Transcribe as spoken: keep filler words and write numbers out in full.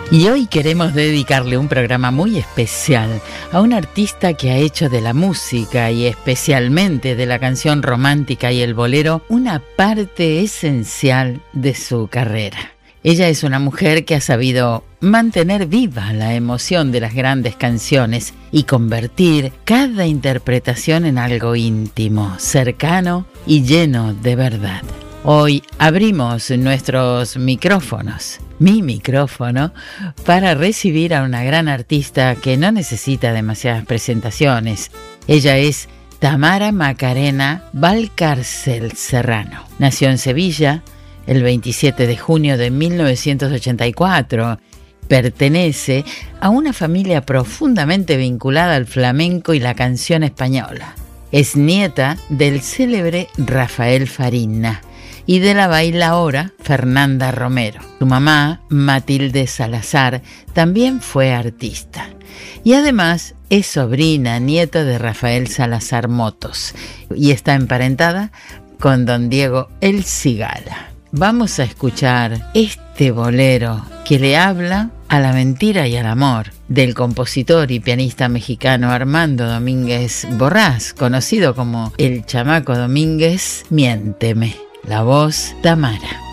Y hoy queremos dedicarle un programa muy especial a un artista que ha hecho de la música y especialmente de la canción romántica y el bolero una parte esencial de su carrera. Ella es una mujer que ha sabido mantener viva la emoción de las grandes canciones y convertir cada interpretación en algo íntimo, cercano y lleno de verdad. Hoy abrimos nuestros micrófonos, mi micrófono, para recibir a una gran artista que no necesita demasiadas presentaciones. Ella es Tamara Macarena Valcárcel Serrano. Nació en Sevilla el veintisiete de junio de mil novecientos ochenta y cuatro. Pertenece a una familia profundamente vinculada al flamenco y la canción española. Es nieta del célebre Rafael Farina y de la bailaora Fernanda Romero. Su mamá, Matilde Salazar, también fue artista. Y además es sobrina, nieta de Rafael Salazar Motos, y está emparentada con don Diego El Cigala. Vamos a escuchar este bolero que le habla a la mentira y al amor del compositor y pianista mexicano Armando Domínguez Borrás, conocido como el Chamaco Domínguez. Miénteme. La voz, Tamara.